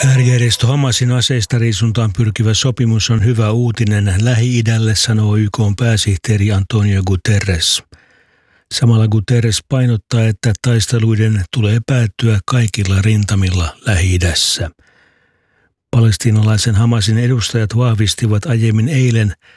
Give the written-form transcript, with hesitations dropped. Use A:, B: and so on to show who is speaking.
A: Äärijärjestö Hamasin aseistariisuntaan pyrkivä sopimus on hyvä uutinen Lähi-idälle, sanoo YK:n pääsihteeri Antonio Guterres. Samalla Guterres painottaa, että taisteluiden tulee päättyä kaikilla rintamilla Lähi-idässä. Palestiinalaisen Hamasin edustajat vahvistivat aiemmin eilen,